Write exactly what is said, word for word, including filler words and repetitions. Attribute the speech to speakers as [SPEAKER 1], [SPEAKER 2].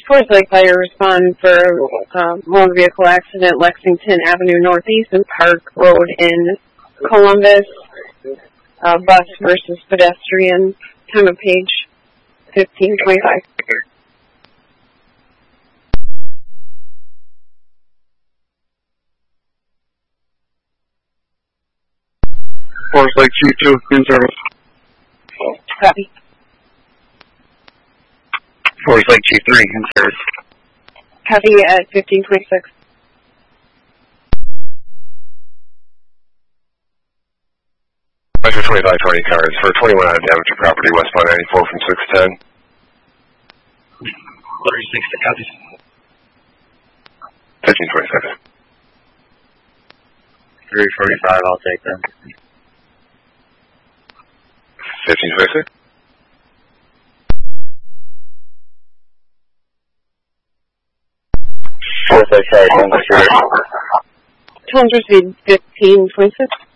[SPEAKER 1] Forest Lake Fire respond for uh, motor vehicle accident, Lexington Avenue Northeast and Park Road in Columbus. Uh, bus versus pedestrian. Time of page fifteen twenty-five.
[SPEAKER 2] Forest Lake Chief two, in service.
[SPEAKER 1] Copy.
[SPEAKER 2] Forest Lake Chief three, in service.
[SPEAKER 1] Copy at fifteen twenty-six.
[SPEAKER 3] Measure twenty-five twenty cars for twenty-one out of damage to property westbound ninety-four from six ten.
[SPEAKER 2] thirty-six to copy.
[SPEAKER 3] fifteen twenty-six.
[SPEAKER 2] three forty-five, I'll take them.
[SPEAKER 3] fifteen twenty-six.
[SPEAKER 2] Forest Lake Fire,
[SPEAKER 1] Tones received fifteen twenty-six.